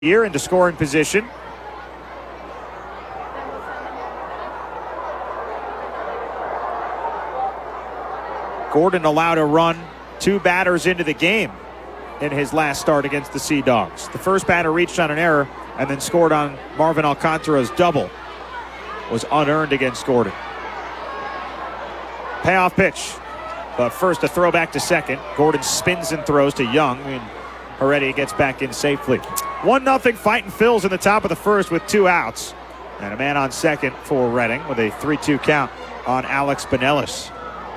Year into scoring position. Gordon allowed a run 2 batters into the game in his last start against the Sea Dogs. The first batter reached on an error and then scored on Marvin Alcantara's double. Was unearned against Gordon. Payoff pitch. But first a throwback to second. Gordon spins and throws to Young, and Heredia gets back in safely. 1-0 fighting Phils in the top of the first with 2 outs. And a man on second for Reading with a 3-2 count on Alex Binelas.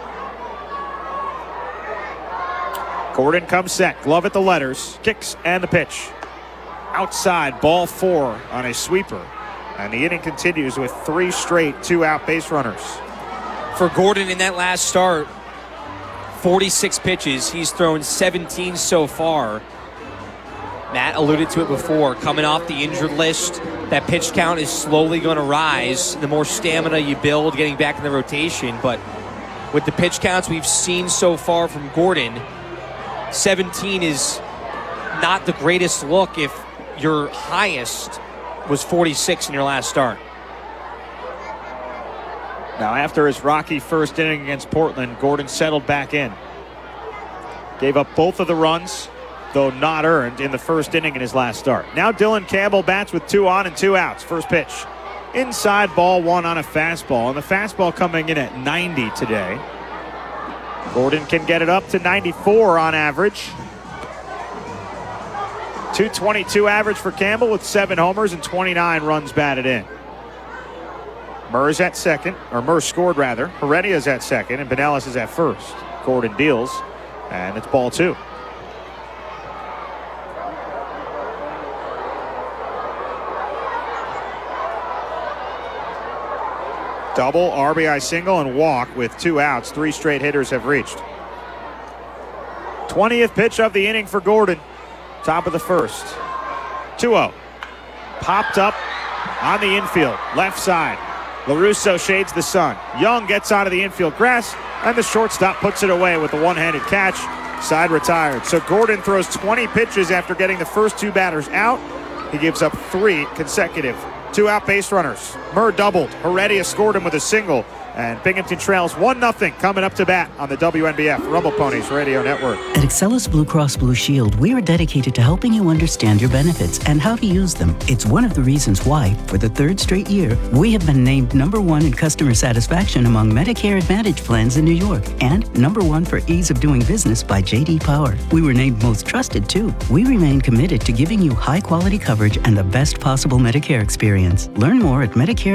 Gordon comes set. Glove at the letters. Kicks and the pitch. Outside, ball 4 on a sweeper. And the inning continues with 3 straight 2-out base runners. For Gordon in that last start, 46 pitches. He's thrown 17 so far. Matt alluded to it before. Coming off the injured list, that pitch count is slowly going to rise. The more stamina you build, getting back in the rotation. But with the pitch counts we've seen so far from Gordon, 17 is not the greatest look if your highest was 46 in your last start. Now, after his rocky first inning against Portland, Gordon settled back in. Gave up both of the runs, though not earned, in the first inning in his last start. Now Dylan Campbell bats with 2 on and 2 outs. First pitch. Inside, ball 1 on a fastball. And the fastball coming in at 90 today. Gordon can get it up to 94 on average. 222 average for Campbell with 7 homers and 29 runs batted in. Murr's at second, or Murr scored rather. Heredia's at second, and Binelas is at first. Gordon deals, and it's ball 2. Double, RBI single, and walk with 2 outs. 3 straight hitters have reached. 20th pitch of the inning for Gordon. Top of the first. 2-0. Popped up on the infield. Left side. LaRusso shades the sun. Young gets onto the infield grass, and the shortstop puts it away with a one-handed catch. Side retired. So Gordon throws 20 pitches after getting the first 2 batters out. He gives up 3 consecutive 2-out base runners. Murr doubled. Heredia scored him with a single. And Binghamton trails 1-0 coming up to bat on the WNBF Rumble Ponies Radio Network. At Excellus Blue Cross Blue Shield, we are dedicated to helping you understand your benefits and how to use them. It's one of the reasons why, for the 3rd straight year, we have been named #1 in customer satisfaction among Medicare Advantage plans in New York and #1 for ease of doing business by J.D. Power. We were named most trusted, too. We remain committed to giving you high-quality coverage and the best possible Medicare experience. Learn more at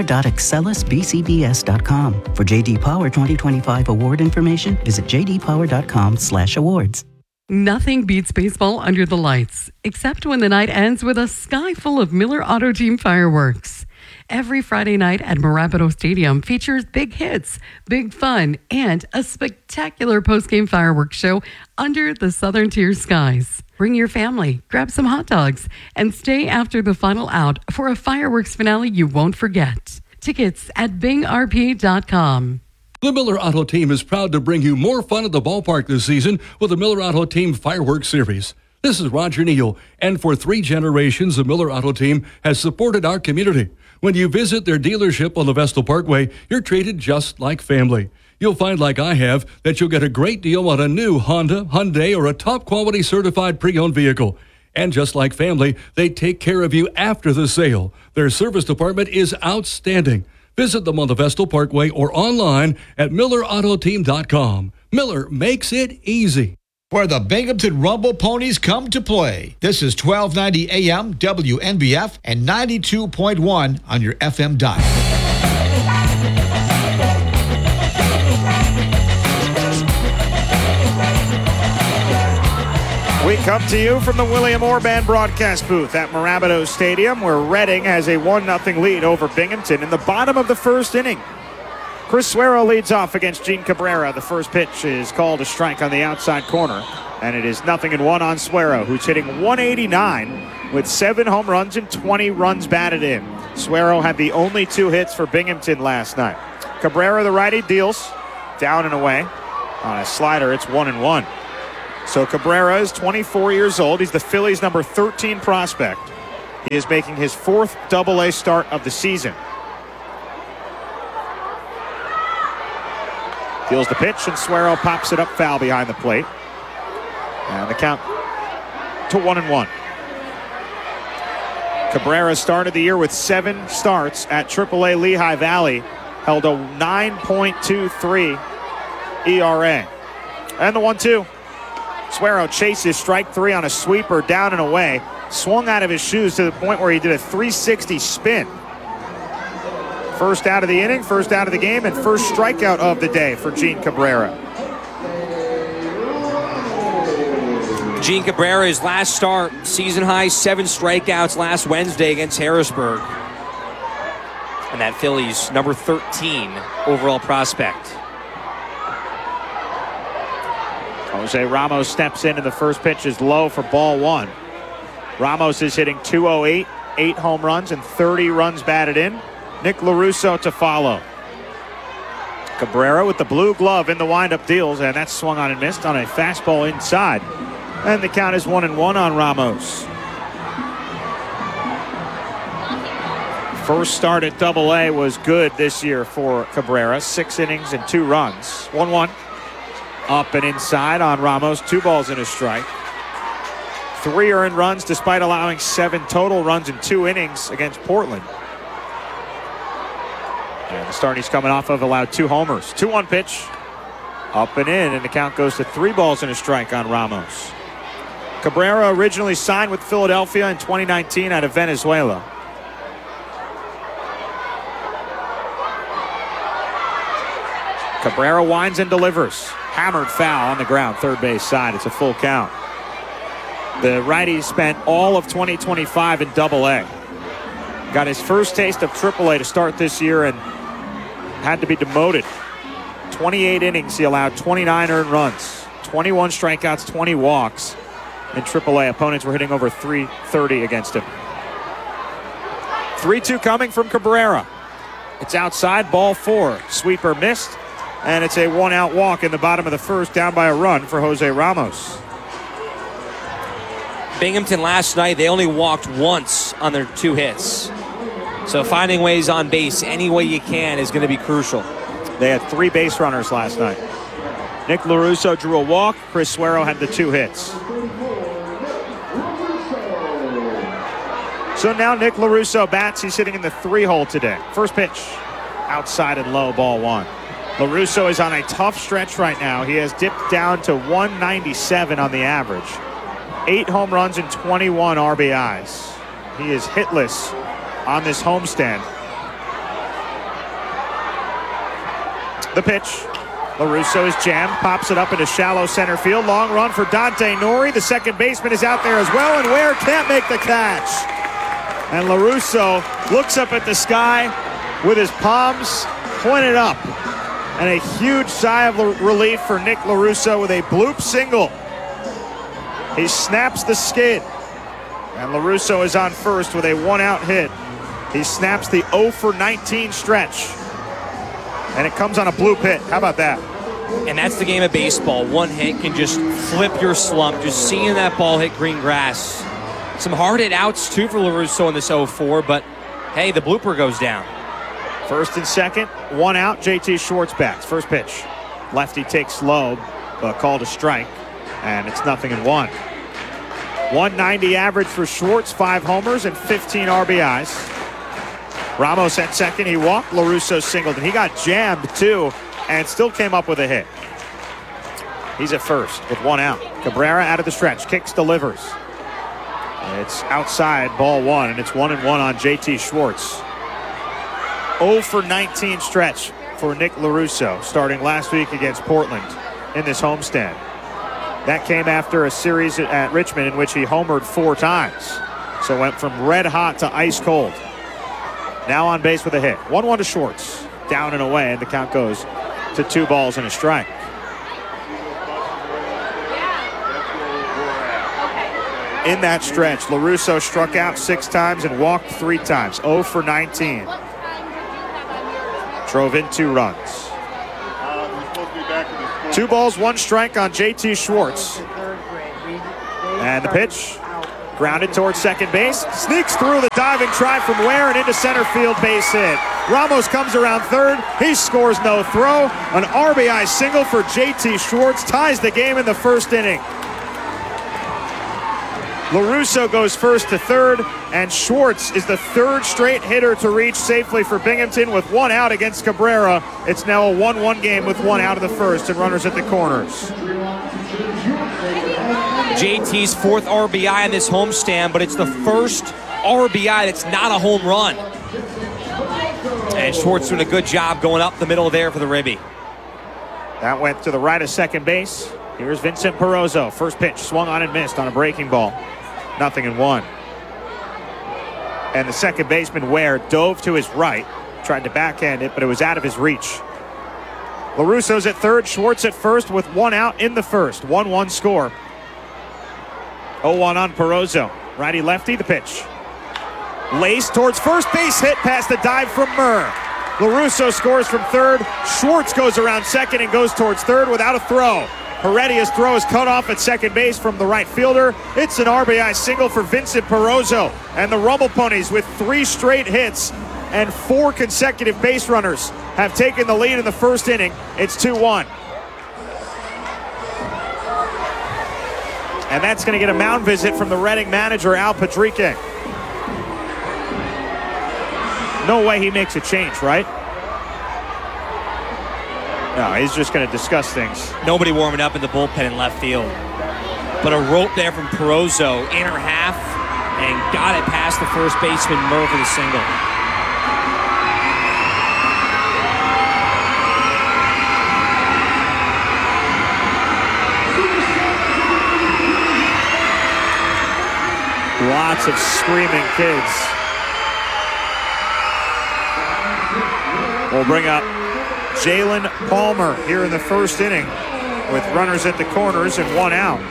medicare.excellusbcbs.com. For J.D. Power 2025 award information, visit jdpower.com/awards. Nothing beats baseball under the lights, except when the night ends with a sky full of Miller Auto Team fireworks. Every Friday night at Mirabito Stadium features big hits, big fun, and a spectacular post-game fireworks show under the Southern Tier skies. Bring your family, grab some hot dogs, and stay after the final out for a fireworks finale you won't forget. Tickets at bingrpa.com. The Miller Auto Team is proud to bring you more fun at the ballpark this season with the Miller Auto Team Fireworks Series. This is Roger Neal, and for 3 generations, the Miller Auto Team has supported our community. When you visit their dealership on the Vestal Parkway, you're treated just like family. You'll find, like I have, that you'll get a great deal on a new Honda, Hyundai, or a top-quality certified pre-owned vehicle. And just like family, they take care of you after the sale. Their service department is outstanding. Visit them on the Vestal Parkway or online at millerautoteam.com. Miller makes it easy. Where the Binghamton Rumble Ponies come to play. This is 1290 AM WNBF and 92.1 on your FM dial. We come to you from the William Orban broadcast booth at Mirabito Stadium, where Reading has a 1-0 lead over Binghamton in the bottom of the first inning. Chris Suero leads off against Gene Cabrera. The first pitch is called a strike on the outside corner, and it is 0-1 on Suero, who's hitting 189 with 7 home runs and 20 runs batted in. Suero had the only 2 hits for Binghamton last night. Cabrera, the righty, deals down and away on a slider. It's 1-1. So Cabrera is 24 years old. He's the Phillies' number 13 prospect. He is making his 4th Double-A start of the season. Deals the pitch, and Suero pops it up, foul behind the plate. And the count to 1-1. Cabrera started the year with 7 starts at AAA Lehigh Valley, held a 9.23 ERA. And the 1-2. Suero chases strike 3 on a sweeper down and away, swung out of his shoes to the point where he did a 360 spin. First out of the inning, first out of the game, and first strikeout of the day for Gene Cabrera. Gene Cabrera, his last start, season high 7 strikeouts last Wednesday against Harrisburg. And that Phillies number 13 overall prospect. Jose Ramos steps in, and the first pitch is low for ball 1. Ramos is hitting .208, 8 home runs and 30 runs batted in. Nick LaRusso to follow. Cabrera with the blue glove in the windup deals, and that's swung on and missed on a fastball inside. And the count is 1-1 on Ramos. First start at Double-A was good this year for Cabrera. 6 innings and 2 runs. 1-1. Up and inside on Ramos. 2 balls and a strike. 3 earned runs despite allowing 7 total runs in 2 innings against Portland. And the start he's coming off of allowed 2 homers. 2-1 pitch. Up and in, and the count goes to 3 balls and a strike on Ramos. Cabrera originally signed with Philadelphia in 2019 out of Venezuela. Cabrera winds and delivers. Hammered foul on the ground, third base side. It's a full count. The righty spent all of 2025 in Double-A. Got his first taste of Triple-A to start this year and had to be demoted. 28 innings, he allowed 29 earned runs, 21 strikeouts, 20 walks. In Triple-A, opponents were hitting over .330 against him. 3-2 coming from Cabrera. It's outside, ball 4. Sweeper missed, and it's a 1-out walk in the bottom of the first, down by a run for Jose Ramos. Binghamton last night, they only walked once on their 2 hits. So finding ways on base any way you can is going to be crucial. They had 3 base runners last night. Nick LaRusso drew a walk. Chris Suero had the 2 hits. So now Nick LaRusso bats. He's hitting in the 3-hole today. First pitch, outside and low, ball 1. LaRusso is on a tough stretch right now. He has dipped down to 197 on the average. 8 home runs and 21 RBIs. He is hitless on this homestand. The pitch. LaRusso is jammed, pops it up into shallow center field. Long run for Dante Nori. The second baseman is out there as well, and Ware can't make the catch. And LaRusso looks up at the sky with his palms pointed up. And a huge sigh of relief for Nick LaRusso with a bloop single. He snaps the skid. And LaRusso is on first with a 1-out hit. He snaps the 0 for 19 stretch. And it comes on a bloop hit. How about that? And that's the game of baseball. 1 hit can just flip your slump. Just seeing that ball hit green grass. Some hard hit outs, too, for LaRusso in this 0-4, but hey, the blooper goes down. First and second, 1 out. JT Schwartz bats. First pitch. Lefty takes low, called a strike, and it's 0-1. 190 average for Schwartz, 5 homers and 15 RBIs. Ramos at second, he walked. LaRusso singled, and he got jammed, too, and still came up with a hit. He's at first with 1 out. Cabrera out of the stretch, kicks, delivers. It's outside, ball 1, and it's 1-1 on JT Schwartz. 0 for 19 stretch for Nick LaRusso, starting last week against Portland in this homestand. That came after a series at Richmond in which he homered 4 times. So went from red hot to ice cold. Now on base with a hit. 1-1 to Schwartz. Down and away, and the count goes to 2 balls and a strike. In that stretch, LaRusso struck out 6 times and walked 3 times. 0 for 19. Drove in 2 runs. 2 balls, 1 strike on JT Schwartz. And the pitch. Grounded towards second base. Sneaks through the diving try from Ware and into center field, base hit. Ramos comes around third. He scores no throw. An RBI single for J.T. Schwartz ties the game in the first inning. LaRusso goes first to third, and Schwartz is the third straight hitter to reach safely for Binghamton with one out against Cabrera. It's now a 1-1 game with one out of the first and runners at the corners. JT's fourth RBI in this homestand, but it's the first RBI that's not a home run. And Schwartz doing a good job going up the middle there for the Ribby. That went to the right of second base. Here's Vincent Perozzo. First pitch swung on and missed on a breaking ball. 0-1. And the second baseman, Ware, dove to his right. Tried to backhand it, but it was out of his reach. LaRusso's at third, Schwartz at first with one out in the first. 1-1 score. 0-1 on Perozzo. Righty-lefty, the pitch. Laced towards first base, hit past the dive from Murr. LaRusso scores from third. Schwartz goes around second and goes towards third without a throw. Heredia's throw is cut off at second base from the right fielder. It's an RBI single for Vincent Perozzo. And the Rumble Ponies, with 3 straight hits and 4 consecutive base runners, have taken the lead in the first inning. It's 2-1. And that's going to get a mound visit from the Reading manager, Al Padrique. No way he makes a change, right? No, he's just going to discuss things. Nobody warming up in the bullpen in left field. But a rope there from Perozzo, inner half, and got it past the first baseman, Murr, for the single. Lots of screaming kids. We'll bring up Jalen Palmer here in the first inning with runners at the corners and one out.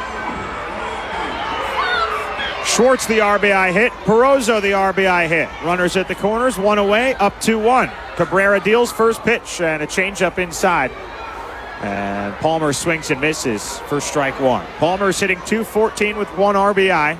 Schwartz the RBI hit, Perozzo the RBI hit. Runners at the corners, one away, up 2-1. Cabrera deals first pitch and a changeup inside. And Palmer swings and misses for strike one. Palmer's hitting .214 with one RBI.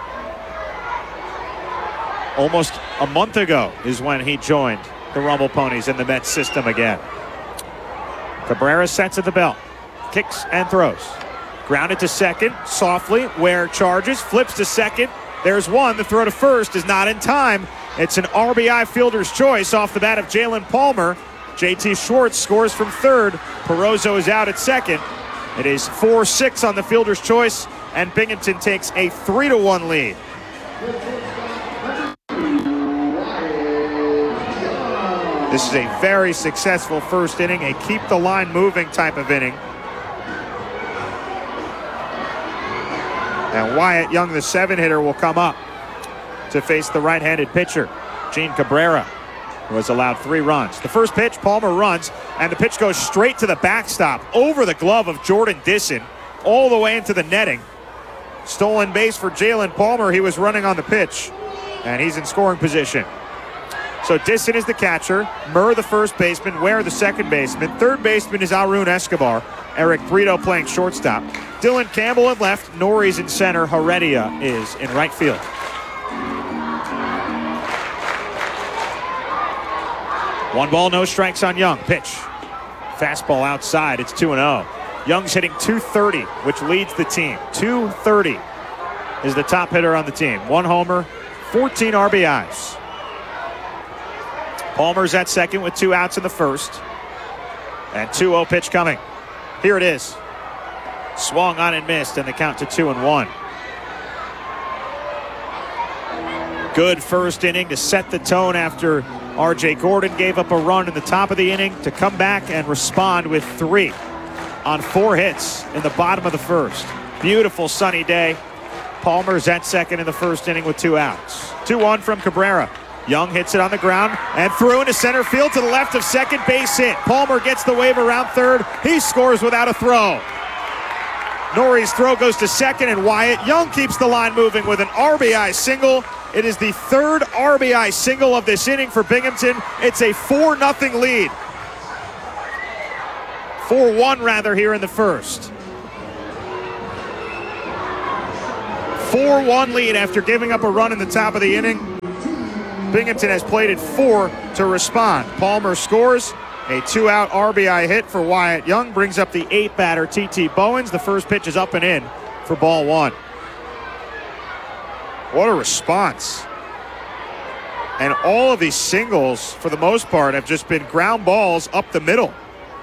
Almost a month ago is when he joined the Rumble Ponies in the Mets system again. Cabrera sets at the belt, kicks and throws. Grounded to second, softly. Ware charges, flips to second. There's one. The throw to first is not in time. It's an RBI fielder's choice off the bat of Jalen Palmer. J.T. Schwartz scores from third. Perozzo is out at second. It is 4-6 on the fielder's choice, and Binghamton takes a 3-1 lead. This is a very successful first inning, a keep the line moving type of inning. And Wyatt Young, the 7-hitter, will come up to face the right-handed pitcher, Gene Cabrera, who has allowed 3 runs. The first pitch, Palmer runs, and the pitch goes straight to the backstop, over the glove of Jordan Disson, all the way into the netting. Stolen base for Jalen Palmer. He was running on the pitch, and he's in scoring position. So Disson is the catcher, Murr the first baseman, Ware the second baseman. Third baseman is Arun Escobar. Eric Brito playing shortstop. Dylan Campbell in left, Norrie's in center, Heredia is in right field. One ball, no strikes on Young. Pitch. Fastball outside, it's 2-0. Young's hitting .230, which leads the team. .230 is the top hitter on the team. 1 homer, 14 RBIs. Palmer's at second with 2 outs in the first. And 2-0 pitch coming. Here it is. Swung on and missed, and the count to 2-1. Good first inning to set the tone after R.J. Gordon gave up a run in the top of the inning to come back and respond with 3 on 4 hits in the bottom of the first. Beautiful sunny day. Palmer's at second in the first inning with 2 outs. 2-1 from Cabrera. Young hits it on the ground and threw into center field to the left of second, base hit. Palmer gets the wave around third. He scores without a throw. Norrie's throw goes to second, and Wyatt Young keeps the line moving with an RBI single. It is the 3rd RBI single of this inning for Binghamton. It's a 4-0 lead. 4-1 rather here in the first. 4-1 lead after giving up a run in the top of the inning. Binghamton has played it 4 to respond. Palmer scores. A 2-out RBI hit for Wyatt Young brings up the 8th batter, T.T. Bowens. The first pitch is up and in for ball 1. What a response. And all of these singles, for the most part, have just been ground balls up the middle.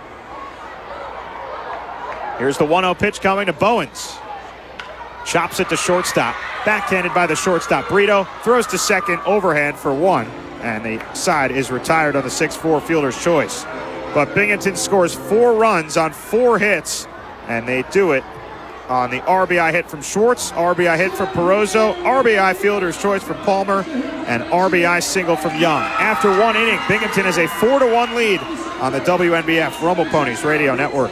Here's the 1-0 pitch coming to Bowens. Chops it to shortstop. Backhanded by the shortstop. Brito throws to second, overhand for 1. And the side is retired on the 6-4 fielder's choice. But Binghamton scores 4 runs on 4 hits, and they do it on the RBI hit from Schwartz, RBI hit from Perozzo, RBI fielder's choice from Palmer, and RBI single from Young. After 1 inning, Binghamton has a 4-1 lead on the WNBF Rumble Ponies Radio Network.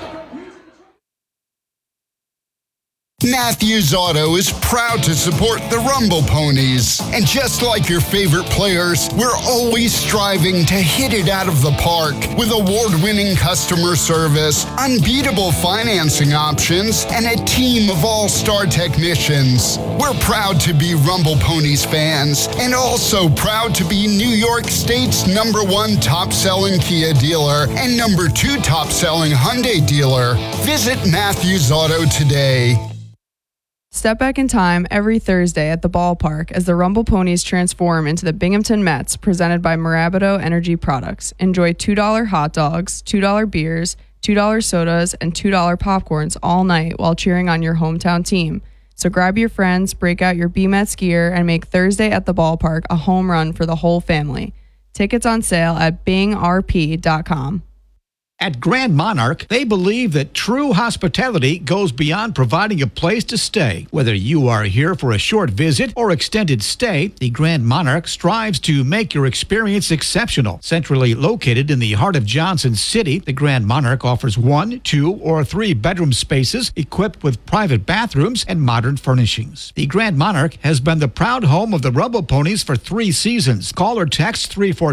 Matthews Auto is proud to support the Rumble Ponies. And just like your favorite players, we're always striving to hit it out of the park with award-winning customer service, unbeatable financing options, and a team of all-star technicians. We're proud to be Rumble Ponies fans and also proud to be New York State's #1 top-selling Kia dealer and #2 top-selling Hyundai dealer. Visit Matthews Auto today. Step back in time every Thursday at the ballpark as the Rumble Ponies transform into the Binghamton Mets, presented by Marabato Energy Products. Enjoy $2 hot dogs, $2 beers, $2 sodas, and $2 popcorns all night while cheering on your hometown team. So grab your friends, break out your B-Mets gear, and make Thursday at the ballpark a home run for the whole family. Tickets on sale at bingrp.com. At Grand Monarch, they believe that true hospitality goes beyond providing a place to stay. Whether you are here for a short visit or extended stay, the Grand Monarch strives to make your experience exceptional. Centrally located in the heart of Johnson City, the Grand Monarch offers 1, 2, or 3 bedroom spaces equipped with private bathrooms and modern furnishings. The Grand Monarch has been the proud home of the Rumble Ponies for 3 seasons. Call or text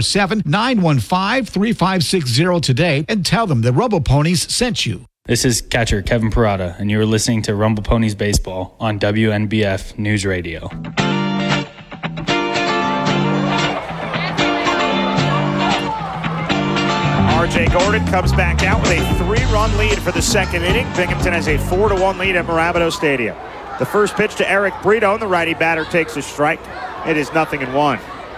347-915-3560 today and tell them the Rumble Ponies sent you. This is catcher Kevin Parada, and you are listening to Rumble Ponies Baseball on WNBF News Radio. R.J. Gordon comes back out with a 3-run lead for the second inning. Binghamton has a 4-1 lead at Marabato Stadium. The first pitch to Eric Brito, and the righty batter takes a strike. It is 0-1.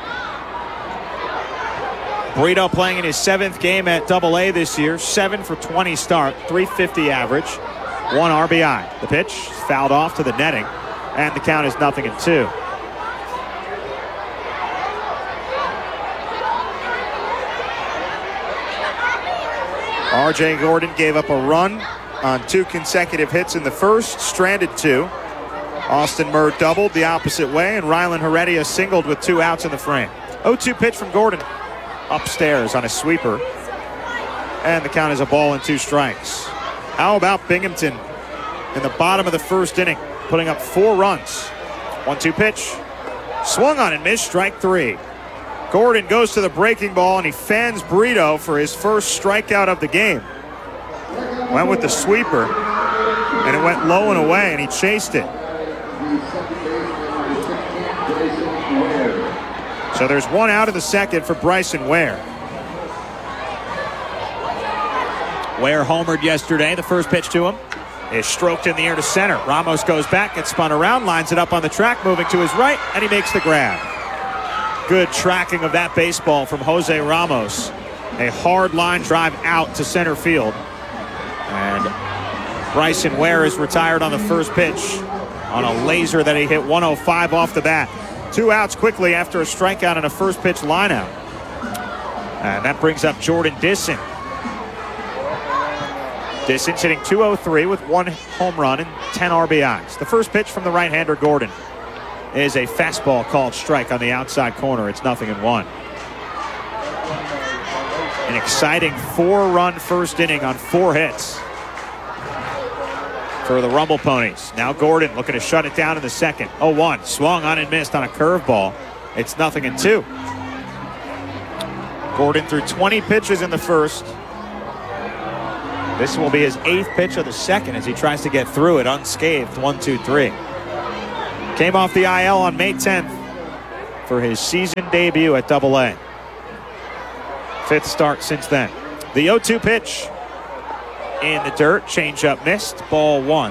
Brito playing in his 7th game at AA this year. 7 for 20 start, .350 average, 1 RBI. The pitch fouled off to the netting, and the count is 0-2. R.J. Gordon gave up a run on 2 consecutive hits in the first, stranded 2. Austin Murr doubled the opposite way, and Rylan Heredia singled with 2 outs in the frame. 0-2 pitch from Gordon. Upstairs on a sweeper, and the count is a ball and 2 strikes. How about Binghamton in the bottom of the first inning, putting up 4 runs? 1-2 pitch, swung on and missed, strike 3. Gordon goes to the breaking ball, and he fans Brito for his first strikeout of the game. Went with the sweeper, and it went low and away, and he chased it. So there's 1 out in the second for Bryson Ware. Ware homered yesterday. The first pitch to him is stroked in the air to center. Ramos goes back, gets spun around, lines it up on the track, moving to his right, and he makes the grab. Good tracking of that baseball from Jose Ramos. A hard line drive out to center field. And Bryson Ware is retired on the first pitch on a laser that he hit 105 off the bat. 2 outs quickly after a strikeout and a first pitch lineout. And that brings up Jordan Disson. Disson's hitting .203 with 1 home run and 10 RBIs. The first pitch from the right-hander Gordon is a fastball called strike on the outside corner. It's 0-1. An exciting 4-run first inning on 4 hits for the Rumble Ponies. Now Gordon looking to shut it down in the second. 0-1, swung on and missed on a curveball. It's 0-2. Gordon threw 20 pitches in the first. This will be his 8th pitch of the second as he tries to get through it unscathed. 1-2-3. Came off the IL on May 10th for his season debut at Double-A. 5th start since then. The 0-2 pitch in the dirt. Changeup missed. Ball 1.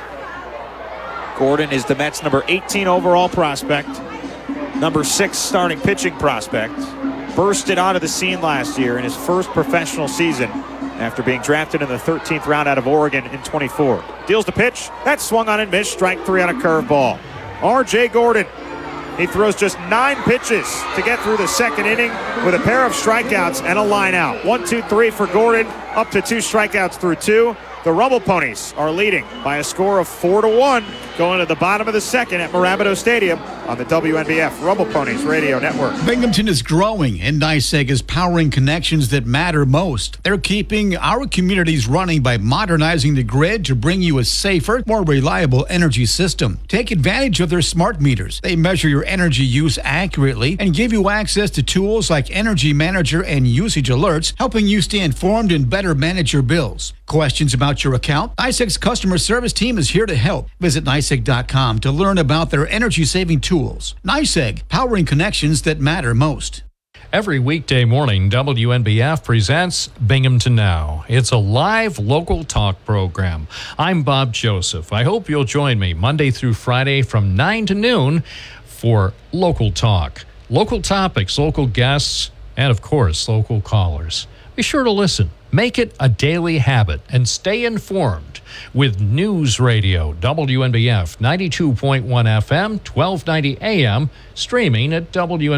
Gordon is the Mets' number 18 overall prospect. Number 6 starting pitching prospect. Bursted onto the scene last year in his first professional season after being drafted in the 13th round out of Oregon in 24. Deals the pitch. That swung on and missed. Strike 3 on a curveball. R.J. Gordon. He throws just 9 pitches to get through the second inning with a pair of strikeouts and a line out. 1-2-3 for Gordon, up to 2 strikeouts through 2. The Rumble Ponies are leading by a score of 4-1 going to the bottom of the second at Mirabito Stadium on the WNBF Rumble Ponies Radio Network. Binghamton is growing, and NYSEG is powering connections that matter most. They're keeping our communities running by modernizing the grid to bring you a safer, more reliable energy system. Take advantage of their smart meters. They measure your energy use accurately and give you access to tools like Energy Manager and usage alerts, helping you stay informed and better manage your bills. Questions about your account? NYSEG's customer service team is here to help. Visit NYSEG.com to learn about their energy-saving tools. NYSEG, powering connections that matter most. Every weekday morning, WNBF presents Binghamton Now. It's a live local talk program. I'm Bob Joseph. I hope you'll join me Monday through Friday from 9 to noon for local talk. Local topics, local guests, and of course, local callers. Be sure to listen. Make it a daily habit and stay informed with News Radio, WNBF 92.1 FM, 1290 AM, streaming at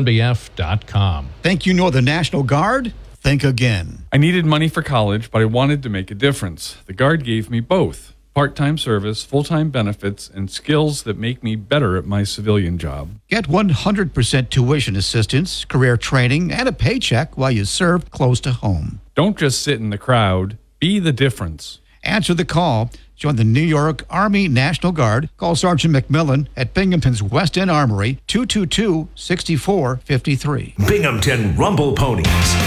WNBF.com. Think you know the National Guard? Think again. I needed money for college, but I wanted to make a difference. The Guard gave me both. Part-time service, full-time benefits, and skills that make me better at my civilian job. Get 100% tuition assistance, career training, and a paycheck while you serve close to home. Don't just sit in the crowd. Be the difference. Answer the call. Join the New York Army National Guard. Call Sergeant McMillan at Binghamton's West End Armory, 222-6453. Binghamton Rumble Ponies.